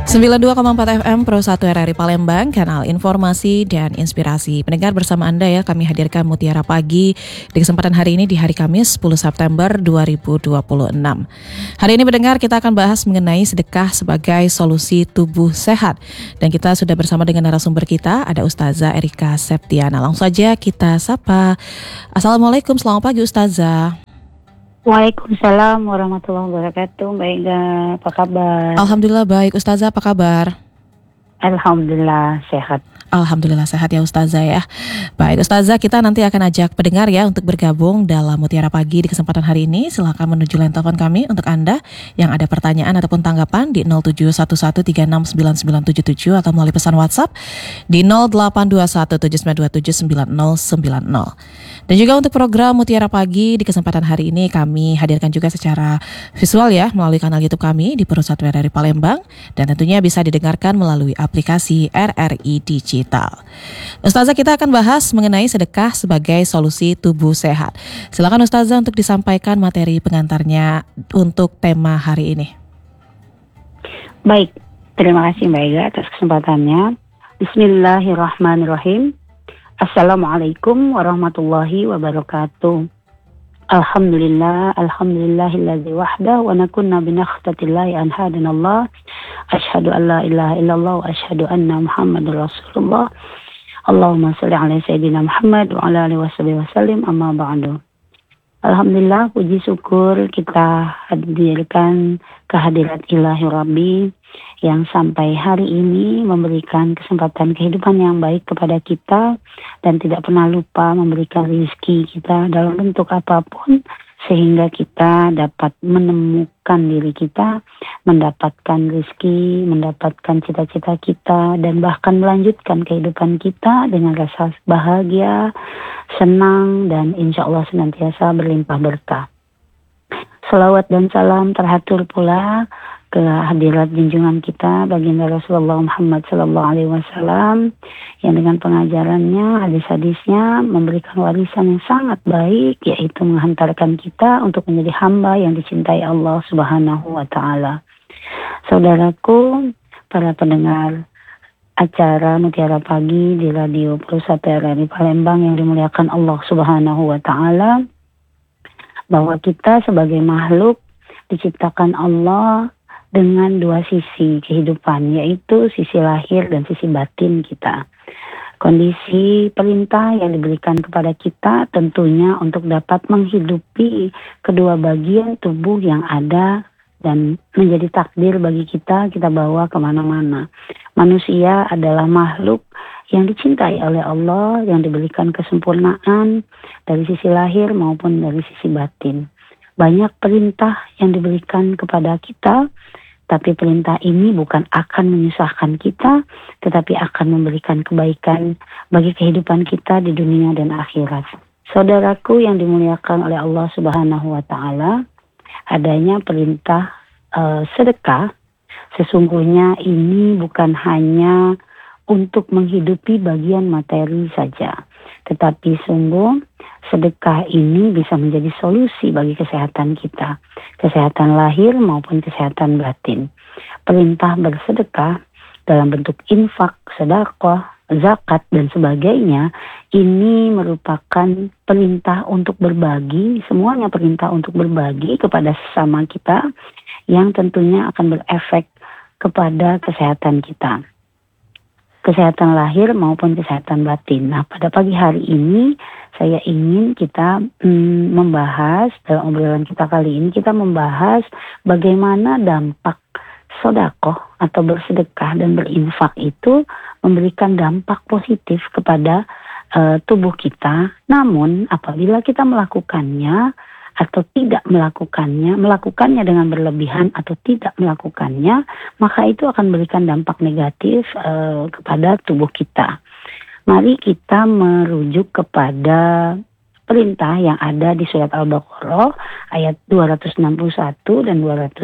92,4 FM Pro 1 RRI Palembang, kanal informasi dan inspirasi. Pendengar, bersama Anda ya, kami hadirkan Mutiara Pagi di kesempatan hari ini di hari Kamis 10 September 2026. Hari ini pendengar, kita akan bahas mengenai sedekah sebagai solusi tubuh sehat. Dan kita sudah bersama dengan narasumber kita, ada Ustazah Erika Septiana. Langsung saja kita sapa. Assalamualaikum, selamat pagi Ustazah. Waalaikumsalam warahmatullahi wabarakatuh. Baik, apa kabar? Alhamdulillah baik. Ustazah, apa kabar? Alhamdulillah sehat. Alhamdulillah sehat ya Ustazah ya. Baik Ustazah, kita nanti akan ajak pendengar ya untuk bergabung dalam Mutiara Pagi di kesempatan hari ini. Silakan menuju line telepon kami untuk Anda yang ada pertanyaan ataupun tanggapan di 0711369977 atau melalui pesan WhatsApp di 082179279090. Dan juga untuk program Mutiara Pagi di kesempatan hari ini kami hadirkan juga secara visual ya melalui kanal YouTube kami di Pro 1 RRI Palembang, dan tentunya bisa didengarkan melalui aplikasi RRI Digital. Ustazah, kita akan bahas mengenai sedekah sebagai solusi tubuh sehat. Silakan Ustazah untuk disampaikan materi pengantarnya untuk tema hari ini. Baik, terima kasih Mbak Ega atas kesempatannya. Bismillahirrahmanirrahim. Assalamualaikum warahmatullahi wabarakatuh. Alhamdulillahilladzi wahda wa nakunna binakhtatillahi an hadanallah. Asyhadu an la ilaha illallah wa asyhadu anna Muhammadar Rasulullah. Allahumma shalli ala sayyidina Muhammad wa ala alihi wasallim, amma ba'du. Alhamdulillah, puji syukur kita hadirkan kehadirat Ilahi Rabbi yang sampai hari ini memberikan kesempatan kehidupan yang baik kepada kita dan tidak pernah lupa memberikan rezeki kita dalam bentuk apapun, sehingga kita dapat menemukan diri kita, mendapatkan rezeki, mendapatkan cita-cita kita, dan bahkan melanjutkan kehidupan kita dengan rasa bahagia, senang, dan insya Allah senantiasa berlimpah berkah. Salawat dan salam terhatur pula ke hadirat junjungan kita baginda Rasulullah Muhammad SAW yang dengan pengajarannya, hadis-hadisnya memberikan warisan yang sangat baik, yaitu menghantarkan kita untuk menjadi hamba yang dicintai Allah Subhanahu wa Ta'ala. Saudaraku, para pendengar acara Mutiara Pagi di Radio Pro 1 RRI Palembang yang dimuliakan Allah Subhanahu wa Ta'ala, bahwa kita sebagai makhluk diciptakan Allah dengan dua sisi kehidupan, yaitu sisi lahir dan sisi batin kita. Kondisi perintah yang diberikan kepada kita tentunya untuk dapat menghidupi kedua bagian tubuh yang ada dan menjadi takdir bagi kita bawa kemana-mana. Manusia adalah makhluk yang dicintai oleh Allah, yang diberikan kesempurnaan dari sisi lahir maupun dari sisi batin. Banyak perintah yang diberikan kepada kita, tapi perintah ini bukan akan menyusahkan kita, tetapi akan memberikan kebaikan bagi kehidupan kita di dunia dan akhirat. Saudaraku yang dimuliakan oleh Allah Subhanahu wa Ta'ala, adanya perintah sedekah, sesungguhnya ini bukan hanya untuk menghidupi bagian materi saja, tetapi sungguh sedekah ini bisa menjadi solusi bagi kesehatan kita, kesehatan lahir maupun kesehatan batin. Perintah bersedekah dalam bentuk infak, sedekah, zakat, dan sebagainya, ini merupakan perintah untuk berbagi, semuanya perintah untuk berbagi kepada sesama kita, yang tentunya akan berefek kepada kesehatan kita, kesehatan lahir maupun kesehatan batin. Nah, pada pagi hari ini saya ingin kita membahas, dalam obrolan kita kali ini kita membahas bagaimana dampak sedekah atau bersedekah dan berinfak itu memberikan dampak positif kepada tubuh kita. Namun apabila kita melakukannya atau tidak melakukannya dengan berlebihan atau tidak melakukannya, maka itu akan memberikan dampak negatif kepada tubuh kita. Mari kita merujuk kepada perintah yang ada di surat Al-Baqarah ayat 261 dan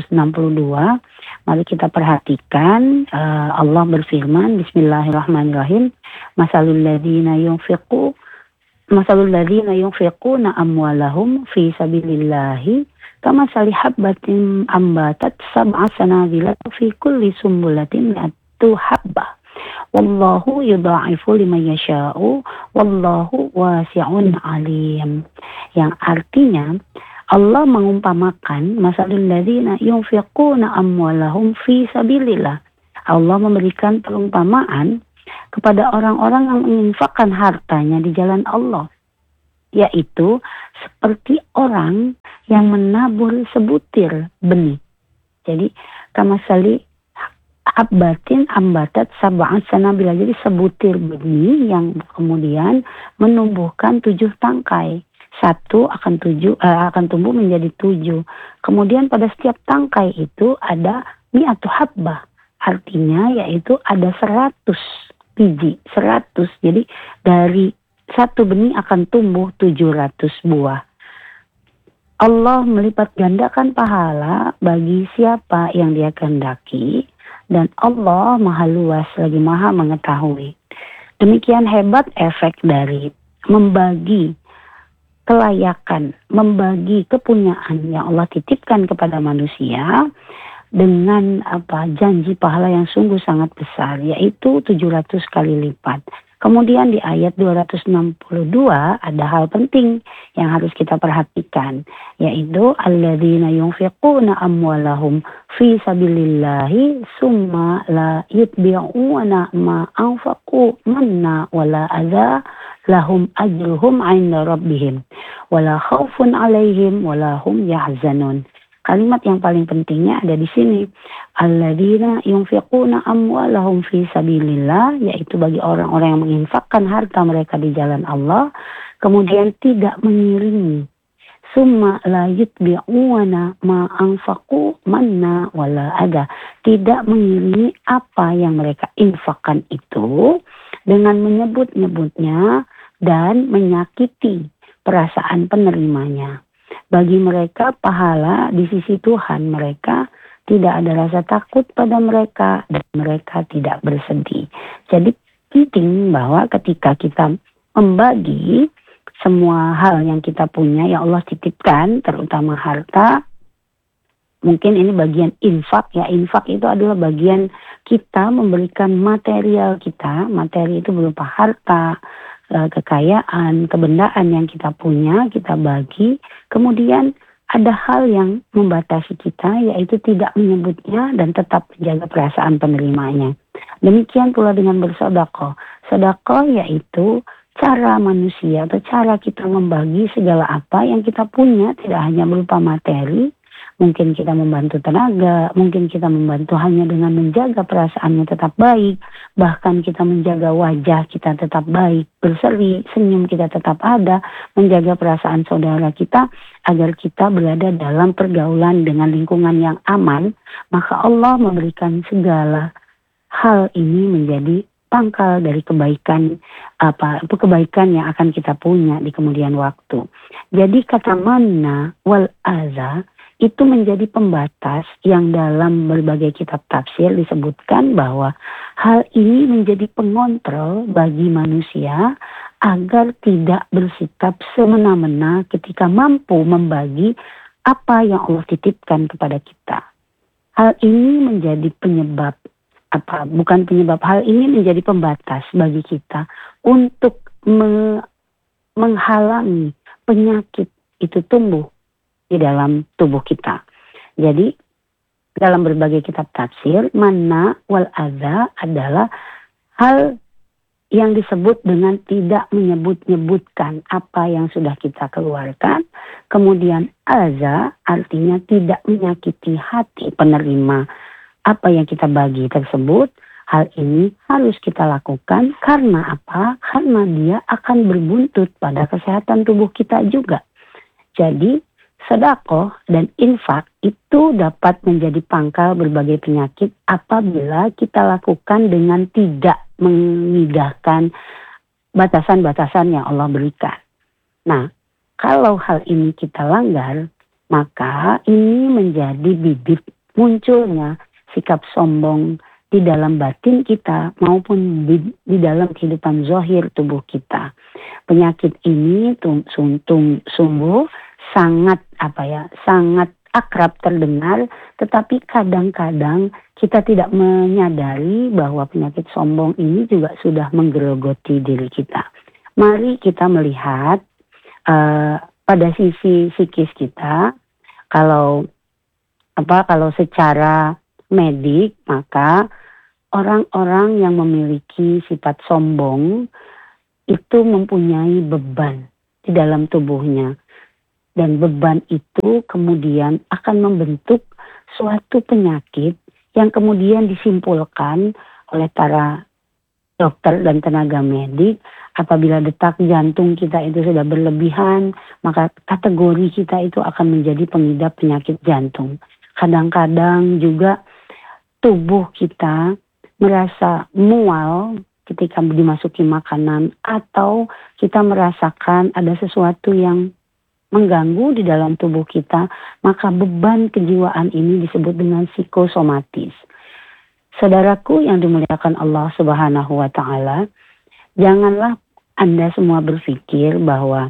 262. Mari kita perhatikan, Allah berfirman, Bismillahirrahmanirrahim, Masalul ladzina yunfiquna amwalahum fi sabilillahi Kama habbatin ambatat sab'a sanabila fi kulli sumbulatin mi'atu habbah. Wallahu yudha'ifu liman yasha'u wallahu wasi'un alim. Yang artinya Allah mengumpamakan masalul ladzina yunfiquna amwalahum fi sabilillah. Allah memberikan perumpamaan kepada orang-orang yang menginfakkan hartanya di jalan Allah, yaitu seperti orang yang menabur sebutir benih. Jadi kamasali habbatin ambatat sab'an sanabila, jadi sebutir benih yang kemudian menumbuhkan 7 tangkai. Satu akan tumbuh menjadi 7. Kemudian pada setiap tangkai itu ada mi'atu habbah, artinya yaitu ada 100 biji, 100. Jadi dari satu benih akan tumbuh 700 buah. Allah melipat gandakan pahala bagi siapa yang Dia kehendaki, dan Allah maha luas lagi maha mengetahui. Demikian hebat efek dari membagi kelayakan, membagi kepunyaan yang Allah titipkan kepada manusia dengan janji pahala yang sungguh sangat besar, yaitu 700 kali lipat. Kemudian di ayat 262 ada hal penting yang harus kita perhatikan, yaitu alladzina yunfiquna amwalahum fi sabilillahi summa la yutbi'una ma anfaqu manna wala adza lahum ajruhum 'inda rabbihim wala khaufun 'alaihim wala hum yahzanun. Kalimat yang paling pentingnya ada di sini. Alladzina yunfiquna amwalahum fi sabilillah, yaitu bagi orang-orang yang menginfakkan harta mereka di jalan Allah, kemudian tidak mengiringi. Summa la yutbi'una ma anfaqu manna wala adza, tidak mengiringi apa yang mereka infakkan itu dengan menyebut-nyebutnya dan menyakiti perasaan penerimanya. Bagi mereka pahala di sisi Tuhan, mereka tidak ada rasa takut pada mereka dan mereka tidak bersedih. Jadi penting bahwa ketika kita membagi semua hal yang kita punya, yang Allah titipkan, terutama harta, mungkin ini bagian infak ya. Infak itu adalah bagian kita memberikan material kita. Materi itu berupa harta, kekayaan, kebendaan yang kita punya, kita bagi. Kemudian ada hal yang membatasi kita, yaitu tidak menyebutnya dan tetap menjaga perasaan penerimanya. Demikian pula dengan bersedekah. Sedekah yaitu cara manusia atau cara kita membagi segala apa yang kita punya, tidak hanya berupa materi. Mungkin kita membantu tenaga, mungkin kita membantu hanya dengan menjaga perasaannya tetap baik, bahkan kita menjaga wajah kita tetap baik, berseri, senyum kita tetap ada, menjaga perasaan saudara kita agar kita berada dalam pergaulan dengan lingkungan yang aman, maka Allah memberikan segala hal ini menjadi pangkal dari kebaikan yang akan kita punya di kemudian waktu. Jadi kata manna wal adza itu menjadi pembatas yang dalam berbagai kitab tafsir disebutkan bahwa hal ini menjadi pengontrol bagi manusia agar tidak bersikap semena-mena ketika mampu membagi apa yang Allah titipkan kepada kita. Hal ini menjadi hal ini menjadi pembatas bagi kita untuk menghalangi penyakit itu tumbuh di dalam tubuh kita. Jadi dalam berbagai kitab tafsir, manna wal adza adalah hal yang disebut dengan tidak menyebut-nyebutkan apa yang sudah kita keluarkan. Kemudian adza artinya tidak menyakiti hati penerima apa yang kita bagi tersebut. Hal ini harus kita lakukan karena apa? Karena dia akan berbuntut pada kesehatan tubuh kita juga. Jadi sedekah dan infak itu dapat menjadi pangkal berbagai penyakit apabila kita lakukan dengan tidak mengindahkan batasan-batasan yang Allah berikan. Nah, kalau hal ini kita langgar, maka ini menjadi bibit munculnya sikap sombong di dalam batin kita maupun di dalam kehidupan zahir tubuh kita. Penyakit ini sungguh sangat akrab terdengar, tetapi kadang-kadang kita tidak menyadari bahwa penyakit sombong ini juga sudah menggerogoti diri kita. Mari kita melihat pada sisi psikis kita. Kalau secara medik, maka orang-orang yang memiliki sifat sombong itu mempunyai beban di dalam tubuhnya. Dan beban itu kemudian akan membentuk suatu penyakit yang kemudian disimpulkan oleh para dokter dan tenaga medik. Apabila detak jantung kita itu sudah berlebihan, maka kategori kita itu akan menjadi pengidap penyakit jantung. Kadang-kadang juga tubuh kita merasa mual ketika dimasuki makanan, atau kita merasakan ada sesuatu yang mengganggu di dalam tubuh kita, maka beban kejiwaan ini disebut dengan psikosomatis. Saudaraku yang dimuliakan Allah Subhanahu wa Ta'ala, janganlah Anda semua berpikir bahwa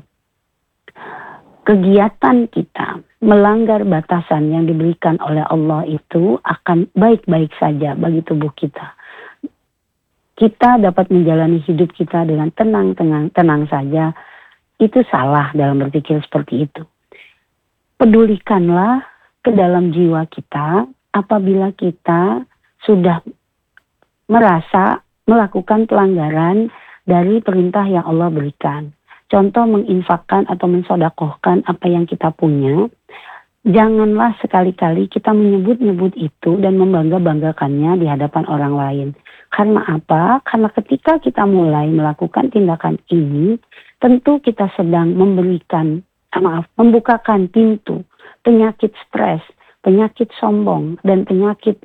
kegiatan kita melanggar batasan yang diberikan oleh Allah itu akan baik-baik saja bagi tubuh kita. Kita dapat menjalani hidup kita dengan tenang saja. Itu salah dalam berpikir seperti itu. Pedulikanlah ke dalam jiwa kita apabila kita sudah merasa melakukan pelanggaran dari perintah yang Allah berikan. Contoh, menginfakkan atau mensodakohkan apa yang kita punya. Janganlah sekali-kali kita menyebut-nyebut itu dan membangga-banggakannya di hadapan orang lain. Karena apa? Karena ketika kita mulai melakukan tindakan ini, tentu kita sedang membukakan pintu penyakit stres, penyakit sombong, dan penyakit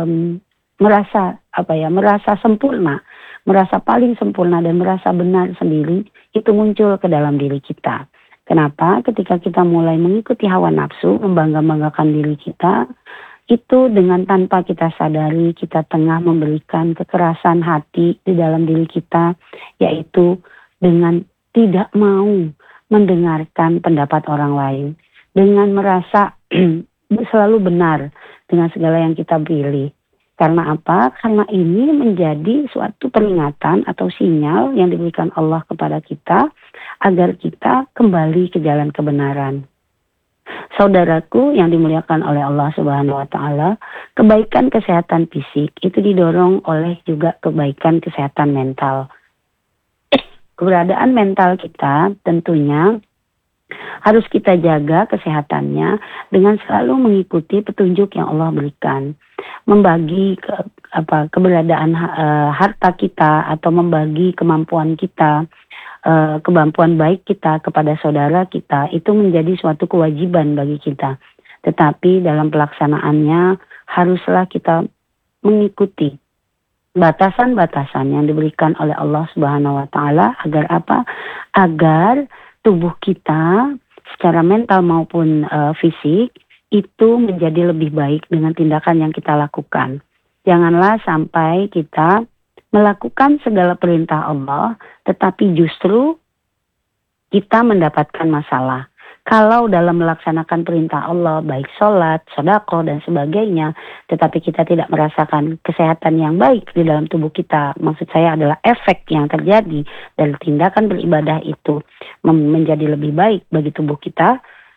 merasa sempurna, merasa paling sempurna dan merasa benar sendiri, itu muncul ke dalam diri kita. Kenapa? Ketika kita mulai mengikuti hawa nafsu, membangga-banggakan diri kita, itu dengan tanpa kita sadari kita tengah memberikan kekerasan hati di dalam diri kita, yaitu dengan tidak mau mendengarkan pendapat orang lain, dengan merasa selalu benar dengan segala yang kita pilih. Karena apa? Karena ini menjadi suatu peringatan atau sinyal yang diberikan Allah kepada kita agar kita kembali ke jalan kebenaran. Saudaraku yang dimuliakan oleh Allah Subhanahu wa Ta'ala, kebaikan kesehatan fisik itu didorong oleh juga kebaikan kesehatan mental. Keberadaan mental kita tentunya harus kita jaga kesehatannya dengan selalu mengikuti petunjuk yang Allah berikan. Membagi keberadaan harta kita atau membagi kemampuan kita, kemampuan baik kita kepada saudara kita, itu menjadi suatu kewajiban bagi kita. Tetapi dalam pelaksanaannya haruslah kita mengikuti batasan-batasan yang diberikan oleh Allah Subhanahu wa Ta'ala. Agar apa? Agar tubuh kita secara mental maupun fisik itu menjadi lebih baik dengan tindakan yang kita lakukan. Janganlah sampai kita melakukan segala perintah Allah, tetapi justru kita mendapatkan masalah. Kalau dalam melaksanakan perintah Allah, baik sholat, sedekah, dan sebagainya, tetapi kita tidak merasakan kesehatan yang baik di dalam tubuh kita, maksud saya adalah efek yang terjadi dari tindakan beribadah itu menjadi lebih baik bagi tubuh kita,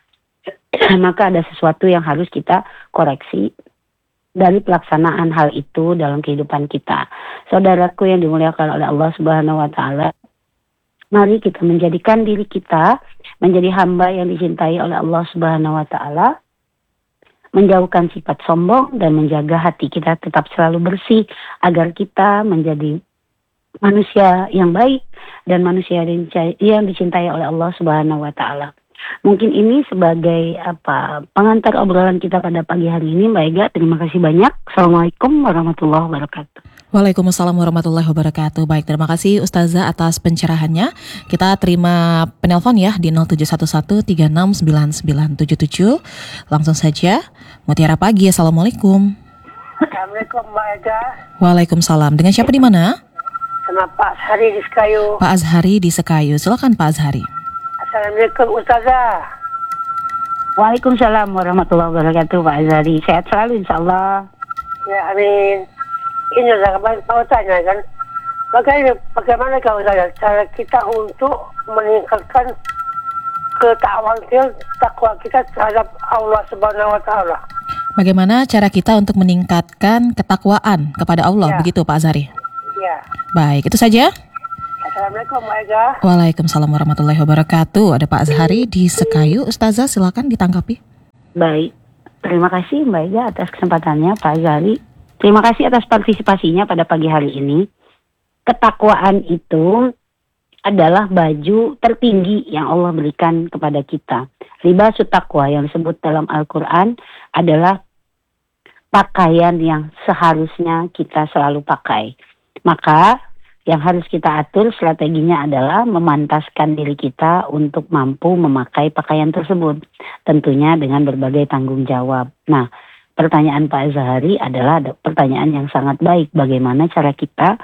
maka ada sesuatu yang harus kita koreksi dari pelaksanaan hal itu dalam kehidupan kita. Saudaraku yang dimuliakan oleh Allah Subhanahu wa Ta'ala, mari kita menjadikan diri kita menjadi hamba yang dicintai oleh Allah Subhanahu wa Ta'ala, menjauhkan sifat sombong dan menjaga hati kita tetap selalu bersih agar kita menjadi manusia yang baik dan manusia yang dicintai oleh Allah Subhanahu wa Ta'ala. Mungkin ini sebagai pengantar obrolan kita pada pagi hari ini, Mbak Ega. Terima kasih banyak. Assalamualaikum warahmatullahi wabarakatuh. Waalaikumsalam warahmatullahi wabarakatuh. Baik, terima kasih Ustazah atas pencerahannya. Kita terima penelpon ya di 0711369977. Langsung saja. Mutiara Pagi, Assalamualaikum. Assalamualaikum Mbak Ega. Waalaikumsalam. Dengan siapa di mana? Sama Pak Azhari di Sekayu. Pak Azhari di Sekayu. Silakan Pak Azhari. Assalamualaikum Ustazah. Waalaikumsalam warahmatullahi wabarakatuh Pak Azhari. Sehat selalu insyaAllah. Ya, amin. Ini adalah mau tanya kan, bagaimana kalau cara kita untuk meningkatkan takwa kita terhadap Allah Subhanahu Wa Taala? Bagaimana cara kita untuk meningkatkan ketakwaan kepada Allah, begitu Pak Azhari? Ya. Baik, itu saja. Assalamualaikum Mbak Ega. Waalaikumsalam warahmatullahi wabarakatuh. Ada Pak Azhari di Sekayu. Ustazah silakan ditanggapi. Baik, terima kasih Mbak Ega atas kesempatannya Pak Azhari. Terima kasih atas partisipasinya pada pagi hari ini. Ketakwaan itu adalah baju tertinggi yang Allah berikan kepada kita. Libasut taqwa yang disebut dalam Al-Quran adalah pakaian yang seharusnya kita selalu pakai. Maka yang harus kita atur strateginya adalah memantaskan diri kita untuk mampu memakai pakaian tersebut. Tentunya dengan berbagai tanggung jawab. Nah, pertanyaan Pak Azhari adalah pertanyaan yang sangat baik. Bagaimana cara kita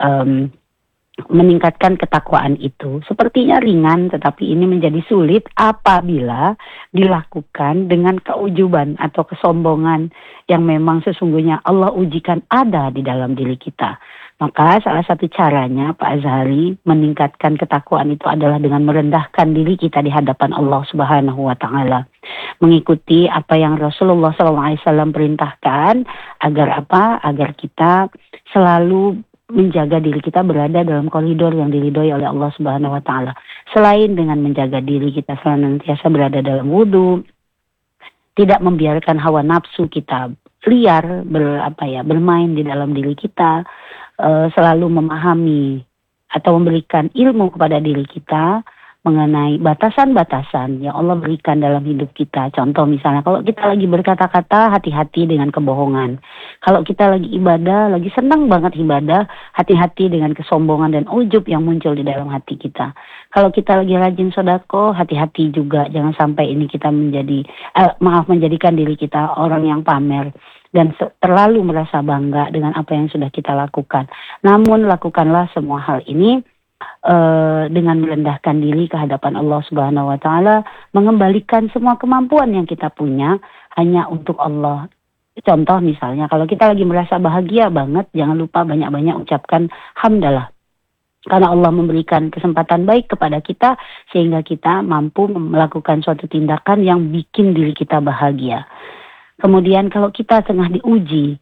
meningkatkan ketakwaan itu? Sepertinya ringan, tetapi ini menjadi sulit apabila dilakukan dengan keujuban atau kesombongan yang memang sesungguhnya Allah ujikan ada di dalam diri kita. Maka salah satu caranya Pak Azhari meningkatkan ketakwaan itu adalah dengan merendahkan diri kita di hadapan Allah Subhanahu Wa Taala, mengikuti apa yang Rasulullah SAW perintahkan agar apa? Agar kita selalu menjaga diri kita berada dalam koridor yang diridhoi oleh Allah Subhanahu Wa Taala. Selain dengan menjaga diri kita senantiasa berada dalam wudu, tidak membiarkan hawa nafsu kita liar bermain di dalam diri kita, selalu memahami atau memberikan ilmu kepada diri kita mengenai batasan-batasan yang Allah berikan dalam hidup kita. Contoh misalnya kalau kita lagi berkata-kata, hati-hati dengan kebohongan. Kalau kita lagi ibadah, lagi senang banget ibadah, hati-hati dengan kesombongan dan ujub yang muncul di dalam hati kita. Kalau kita lagi rajin sedekah, hati-hati juga jangan sampai ini kita menjadikan diri kita orang yang pamer dan terlalu merasa bangga dengan apa yang sudah kita lakukan. Namun lakukanlah semua hal ini dengan merendahkan diri ke hadapan Allah Subhanahu Wa Taala, mengembalikan semua kemampuan yang kita punya hanya untuk Allah. Contoh misalnya kalau kita lagi merasa bahagia banget, jangan lupa banyak-banyak ucapkan hamdalah. Karena Allah memberikan kesempatan baik kepada kita sehingga kita mampu melakukan suatu tindakan yang bikin diri kita bahagia. Kemudian kalau kita tengah diuji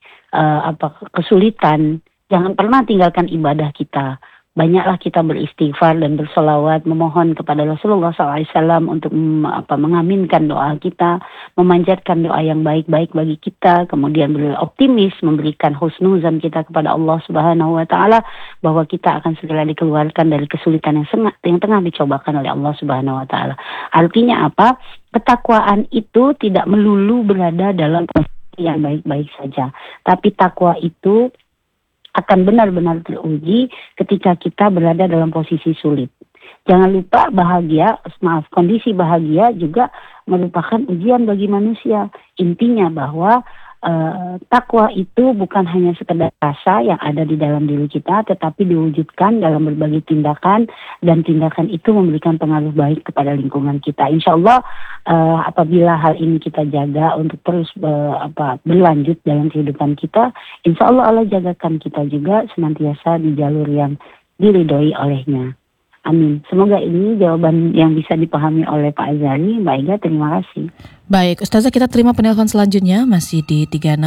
kesulitan, jangan pernah tinggalkan ibadah kita. Banyaklah kita beristighfar dan bersolawat, memohon kepada Rasulullah SAW untuk mengaminkan doa kita, memanjatkan doa yang baik-baik bagi kita, kemudian beroptimis, memberikan husnuzan kita kepada Allah Subhanahu Wa Taala bahwa kita akan segera dikeluarkan dari kesulitan yang tengah dicobakan oleh Allah Subhanahu Wa Taala. Artinya apa? Ketakwaan itu tidak melulu berada dalam posisi yang baik-baik saja, tapi takwa itu akan benar-benar teruji ketika kita berada dalam posisi sulit. Jangan lupa kondisi bahagia juga merupakan ujian bagi manusia. Intinya bahwa takwa itu bukan hanya sekedar rasa yang ada di dalam diri kita, tetapi diwujudkan dalam berbagai tindakan, dan tindakan itu memberikan pengaruh baik kepada lingkungan kita. Insya Allah apabila hal ini kita jaga untuk terus berlanjut dalam kehidupan kita, insya Allah jagakan kita juga senantiasa di jalur yang diridhoi olehnya. Amin. Semoga ini jawaban yang bisa dipahami oleh Pak Azhari. Mbak Ega, terima kasih. Baik, Ustazah, kita terima penelpon selanjutnya masih di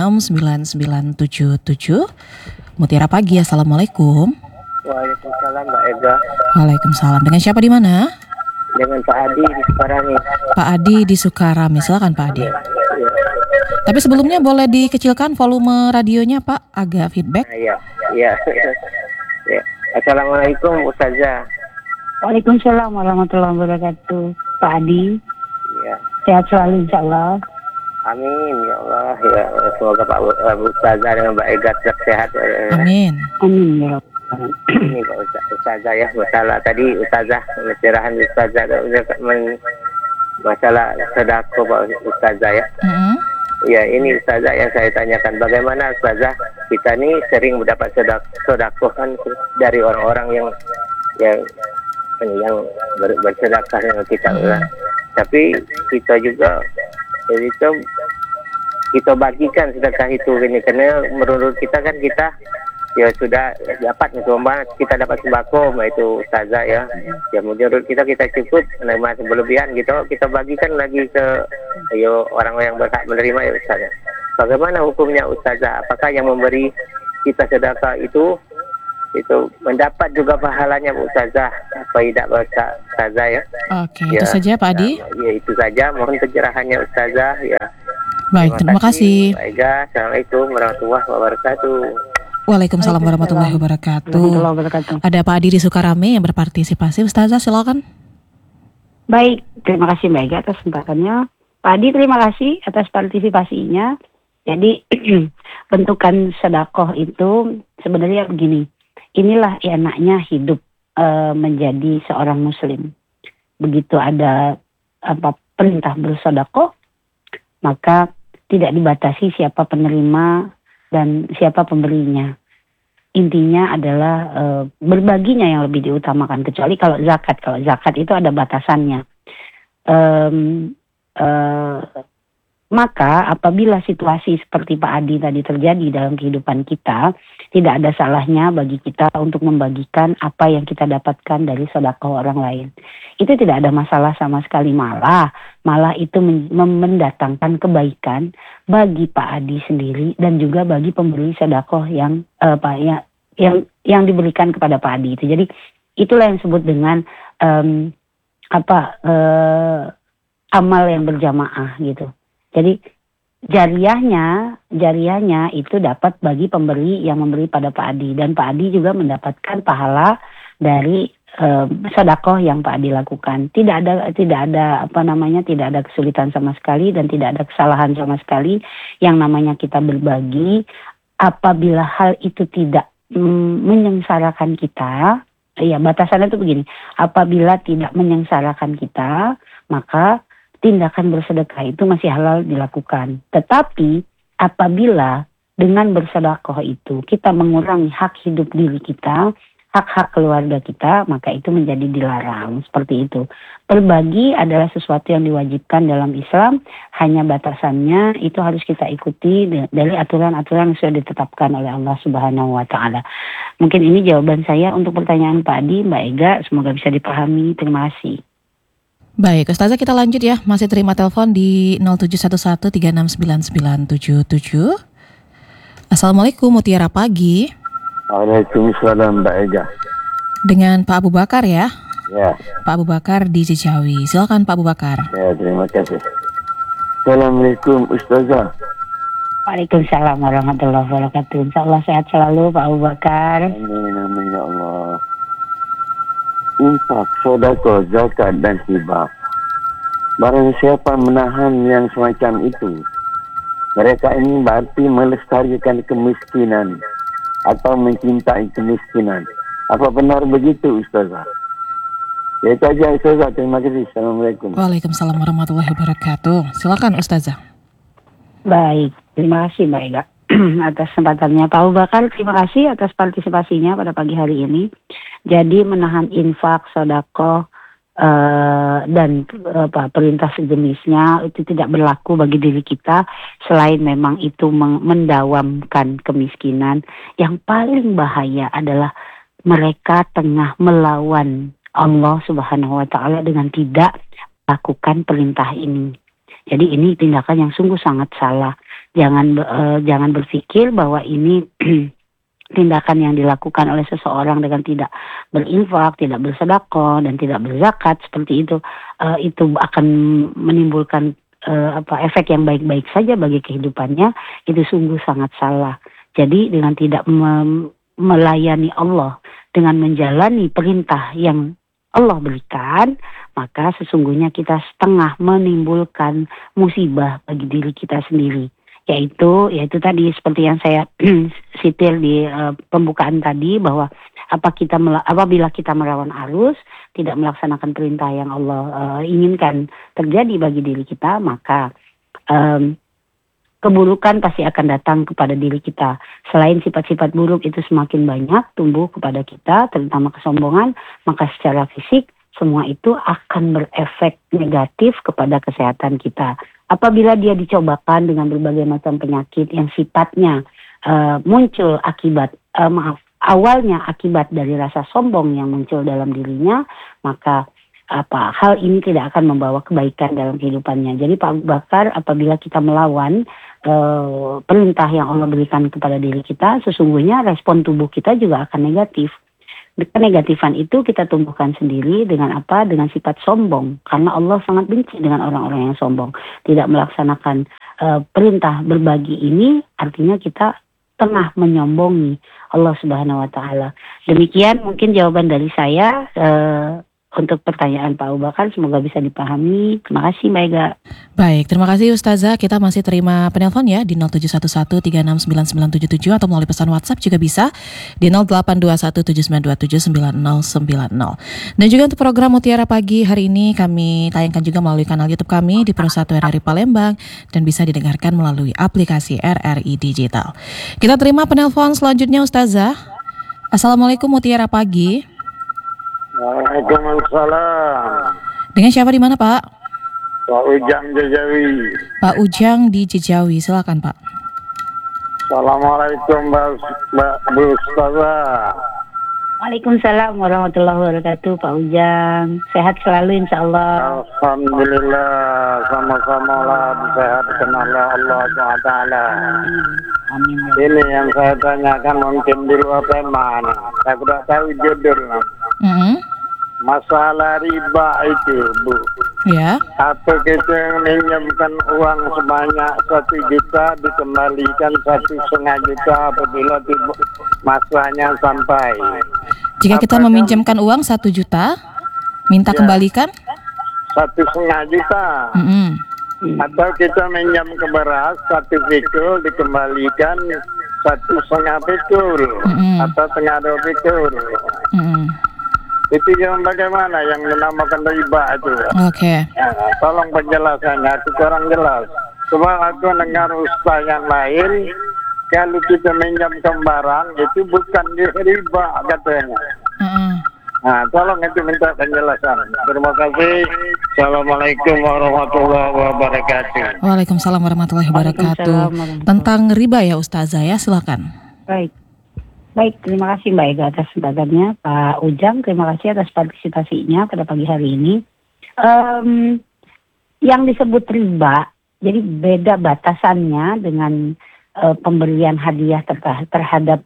369977. Mutiara Pagi, Assalamualaikum. Waalaikumsalam Mbak Ega. Waalaikumsalam. Dengan siapa di mana? Dengan Pak Adi di Sukarami. Pak Adi di Sukarami, silakan Pak Adi. Ya. Tapi sebelumnya boleh dikecilkan volume radionya Pak, agak feedback. Iya. Ya. Assalamualaikum Ustazah. Waalaikumsalam warahmatullahi wabarakatuh. Pak Adi, Ya. sehat selalu insya Allah. Amin ya Allah. Ya, semoga Pak Ustazah dengan Mbak Ega tetap sehat. Amin. Amin ya Rabbal. Ini Pak Ustazah ya, masalah tadi Ustazah pencerahan Ustazah masalah sedekah Pak Ustazah ya. Ya, ini Ustazah yang saya tanyakan, bagaimana Ustazah kita nih sering mendapat sedekah kan dari orang-orang yang bersedekah dengan kita, tapi kita juga Jadi itu kita bagikan sedekah itu ini, karena menurut kita kan kita ya sudah dapat kita dapat sembako itu ustazah ya. Ya menurut kita cukup menerima berlebihan gitu, kita bagikan lagi ke orang yang berhak menerima ya ustazah. Bagaimana hukumnya ustazah? Apakah yang memberi kita sedekah itu mendapat juga pahalanya ustazah? Apa tidak ustazah ya? Oke, itu saja Pak Adi. Ya itu saja, mohon pencerahannya ustazah ya. Baik, terima kasih. Baik, Assalamualaikum warahmatullahi wabarakatuh. Waalaikumsalam warahmatullahi wabarakatuh. Ada Pak Adi di Sukarame yang berpartisipasi. Ustazah, silakan. Baik, terima kasih Mbak Ega atas kesempatannya. Pak Adi, terima kasih atas partisipasinya. Jadi bentukan sedekah itu sebenarnya begini. Inilah enaknya hidup menjadi seorang muslim. Begitu ada perintah bersedekah, maka tidak dibatasi siapa penerima dan siapa pemberinya. Intinya adalah berbaginya yang lebih diutamakan, kecuali kalau zakat. Kalau zakat itu ada batasannya. Maka apabila situasi seperti Pak Adi tadi terjadi dalam kehidupan kita, tidak ada salahnya bagi kita untuk membagikan apa yang kita dapatkan dari sedekah orang lain. Itu tidak ada masalah sama sekali, malah itu mendatangkan kebaikan bagi Pak Adi sendiri dan juga bagi pemberi sedekah yang diberikan kepada Pak Adi itu. Jadi itulah yang disebut dengan amal yang berjamaah gitu. Jadi jariahnya itu dapat bagi pemberi yang memberi pada Pak Adi, dan Pak Adi juga mendapatkan pahala dari sedekah yang Pak Adi lakukan. Tidak ada kesulitan sama sekali dan tidak ada kesalahan sama sekali. Yang namanya kita berbagi, apabila hal itu tidak menyengsarakan kita, ya batasannya itu begini. Apabila tidak menyengsarakan kita, maka tindakan bersedekah itu masih halal dilakukan. Tetapi apabila dengan bersedekah itu kita mengurangi hak hidup diri kita, hak-hak keluarga kita, maka itu menjadi dilarang. Seperti itu. Berbagi adalah sesuatu yang diwajibkan dalam Islam, hanya batasannya itu harus kita ikuti dari aturan-aturan yang sudah ditetapkan oleh Allah Subhanahu wa Ta'ala. Mungkin ini jawaban saya untuk pertanyaan Pak Adi, Mbak Ega, semoga bisa dipahami. Terima kasih. Baik, Ustazah, kita lanjut ya. Masih terima telepon di 0711369977. Assalamualaikum, Mutiara Pagi. Waalaikumsalam Mbak Ega. Dengan Pak Abu Bakar ya? Ya. Pak Abu Bakar di Cicawi. Silakan Pak Abu Bakar. Ya, terima kasih. Assalamualaikum Ustazah. Waalaikumsalam warahmatullahi wabarakatuh. Insyaallah sehat selalu Pak Abu Bakar. Amin, amin ya Allah. Infak, sedekah, zakat dan hibah. Barang siapa menahan yang semacam itu, mereka ini berarti melestarikan kemiskinan atau mencintai kemiskinan. Apa benar begitu Ustazah? Ya itu aja Ustazah, terima kasih. Assalamualaikum. Waalaikumsalam warahmatullahi wabarakatuh. Silakan Ustazah. Baik, terima kasih Mbak Ega atas kesempatannya. Pak Abu Bakar, terima kasih atas partisipasinya pada pagi hari ini. Jadi menahan infak, sedekah dan perintah sejenisnya itu tidak berlaku bagi diri kita, selain memang itu mendawamkan kemiskinan. Yang paling bahaya adalah mereka tengah melawan Allah Subhanahu wa Ta'ala dengan tidak lakukan perintah ini. Jadi ini tindakan yang sungguh sangat salah. Jangan berpikir bahwa ini tindakan yang dilakukan oleh seseorang dengan tidak berinfak, tidak bersedekah dan tidak berzakat seperti itu akan menimbulkan efek yang baik-baik saja bagi kehidupannya. Itu sungguh sangat salah. Jadi dengan tidak melayani Allah, dengan menjalani perintah yang Allah berikan, maka sesungguhnya kita setengah menimbulkan musibah bagi diri kita sendiri. Yaitu tadi seperti yang saya sitir di pembukaan tadi, bahwa apabila kita melawan arus, tidak melaksanakan perintah yang Allah inginkan terjadi bagi diri kita, maka keburukan pasti akan datang kepada diri kita. Selain sifat-sifat buruk itu semakin banyak tumbuh kepada kita, terutama kesombongan, maka secara fisik semua itu akan berefek negatif kepada kesehatan kita. apabila dia dicobakan dengan berbagai macam penyakit yang sifatnya muncul akibat awalnya akibat dari rasa sombong yang muncul dalam dirinya, maka hal ini tidak akan membawa kebaikan dalam kehidupannya. Jadi Pak Abu Bakar, apabila kita melawan perintah yang Allah berikan kepada diri kita, sesungguhnya respon tubuh kita juga akan negatif. Kenegatifan itu kita tumbuhkan sendiri dengan apa? Dengan sifat sombong. Karena Allah sangat benci dengan orang-orang yang sombong. Tidak melaksanakan perintah berbagi ini, artinya kita tengah menyombongi Allah Subhanahu wa Ta'ala. Demikian mungkin jawaban dari saya untuk pertanyaan Pak Abu Bakar, semoga bisa dipahami. Terima kasih Mbak Ega. Baik, terima kasih Ustazah. Kita masih terima penelpon ya di 0711369977 atau melalui pesan WhatsApp juga bisa di 082179279090. Dan juga untuk program Mutiara Pagi hari ini kami tayangkan juga melalui kanal YouTube kami di Pro 1 RRI Palembang dan bisa didengarkan melalui aplikasi RRI Digital. Kita terima penelpon selanjutnya Ustazah. Assalamualaikum Mutiara Pagi. Waalaikumsalam. Dengan siapa di mana Pak? Pak Ujang Jejawi. Pak Ujang di Jejawi, silakan Pak. Assalamualaikum Mbak Bu Ustazah. Waalaikumsalam warahmatullahi wabarakatuh Pak Ujang. Sehat selalu insya Allah. Alhamdulillah, sama-sama lah sehat kenal Allah SWT. Amin. Ini yang saya tanyakan mungkin di luar tema. Saya tidak tahu judulnya. Masalah riba itu, Bu. Ya. Atau kita minjamkan uang sebanyak 1 juta dikembalikan 1,5 juta apabila masanya sampai. Jika kita meminjamkan uang 1 juta, minta kembalikan 1,5 juta. Atau kita minjam ke beras 1 pikul dikembalikan 1,5 pikul atau setengah 2 pikul. Itu yang bagaimana yang dinamakan riba itu? Oke. Tolong penjelasannya, itu kurang jelas. Sebab aku dengar ustaz yang lain, kalau kita minjamkan barang itu bukan riba katanya. Nah, tolong itu minta penjelasan. Terima kasih. Assalamualaikum warahmatullahi wabarakatuh. Waalaikumsalam warahmatullahi wabarakatuh. Tentang riba ya Ustazah ya, silakan. Baik, terima kasih Mbak Ega atas kesempatan Pak Ujang, terima kasih atas partisipasinya pada pagi hari ini. Yang disebut riba, jadi beda batasannya dengan pemberian hadiah terhadap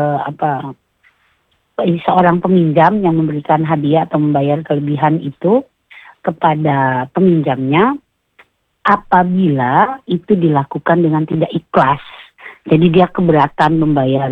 seorang peminjam yang memberikan hadiah atau membayar kelebihan itu kepada peminjamnya apabila itu dilakukan dengan tidak ikhlas. Jadi dia keberatan membayar.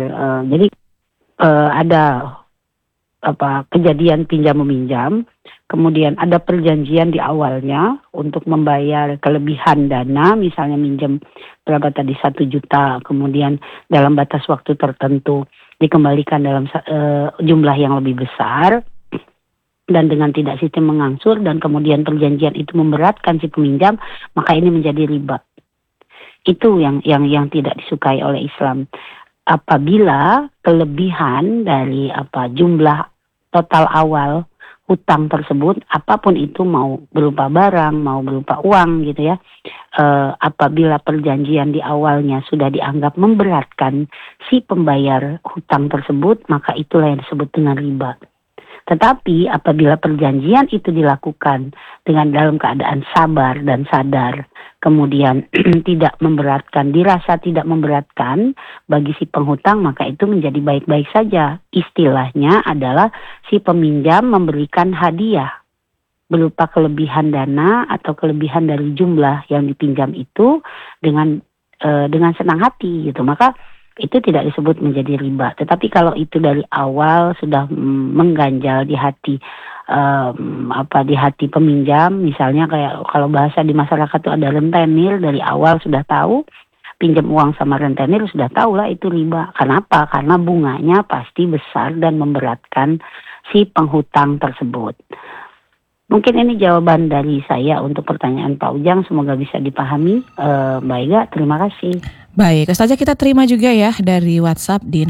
Ada kejadian pinjam meminjam, kemudian ada perjanjian di awalnya untuk membayar kelebihan dana, misalnya minjam berapa tadi 1 juta, kemudian dalam batas waktu tertentu dikembalikan dalam jumlah yang lebih besar dan dengan tidak sistem mengangsur, dan kemudian perjanjian itu memberatkan si peminjam, maka ini menjadi riba. Itu yang tidak disukai oleh Islam. Apabila kelebihan dari jumlah total awal hutang tersebut, apapun itu, mau berupa barang, mau berupa uang gitu ya, apabila perjanjian di awalnya sudah dianggap memberatkan si pembayar hutang tersebut, maka itulah yang disebut dengan riba. Tetapi apabila perjanjian itu dilakukan dengan dalam keadaan sabar dan sadar, kemudian tidak memberatkan, dirasa tidak memberatkan bagi si penghutang, maka itu menjadi baik-baik saja. Istilahnya adalah si peminjam memberikan hadiah berupa kelebihan dana atau kelebihan dari jumlah yang dipinjam itu dengan senang hati gitu. Maka itu tidak disebut menjadi riba. Tetapi kalau itu dari awal sudah mengganjal di hati di hati peminjam, misalnya kayak kalau bahasa di masyarakat itu ada rentenir, dari awal sudah tahu pinjam uang sama rentenir, sudah tahu lah itu riba. Kenapa? Karena bunganya pasti besar dan memberatkan si penghutang tersebut. Mungkin ini jawaban dari saya untuk pertanyaan Pak Ujang, semoga bisa dipahami. Mbak Ega, terima kasih. Baik, Ustazah, kita terima juga ya dari WhatsApp di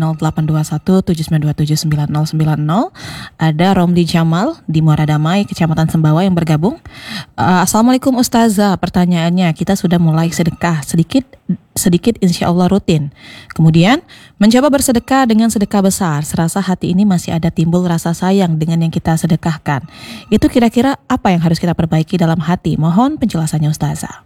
082179279090. Ada Romli Jamal di Muara Damai, Kecamatan Sembawa yang bergabung. Assalamualaikum Ustazah, pertanyaannya, kita sudah mulai sedekah sedikit insya Allah rutin. Kemudian mencoba bersedekah dengan sedekah besar, serasa hati ini masih ada timbul rasa sayang dengan yang kita sedekahkan. Itu kira-kira apa yang harus kita perbaiki dalam hati? Mohon penjelasannya Ustazah.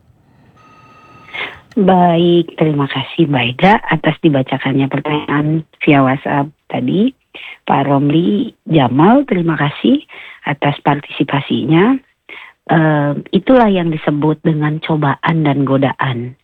Baik, terima kasih Mbak Ega atas dibacakannya pertanyaan via WhatsApp tadi. Pak Romli Jamal, terima kasih atas partisipasinya. Itulah yang disebut dengan cobaan dan godaan.